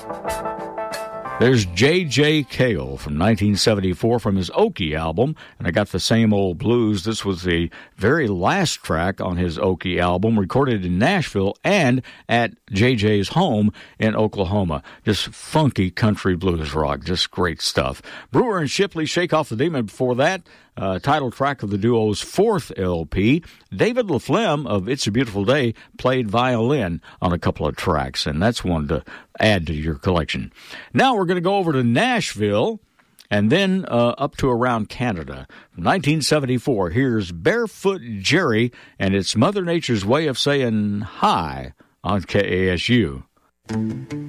There's J.J. Cale from 1974 from his Okie album, and I got the Same Old Blues. This was the very last track on his Okie album, recorded in Nashville and at J.J.'s home in Oklahoma. Just funky country blues rock, just great stuff. Brewer and Shipley, Shake Off the Demon. Before that, title track of the duo's fourth LP. David LaFlemme of It's a Beautiful Day played violin on a couple of tracks, and that's one to add to your collection. Now we're going to go over to Nashville and then up to around Canada. From 1974, here's Barefoot Jerry, and it's Mother Nature's way of saying hi on KASU.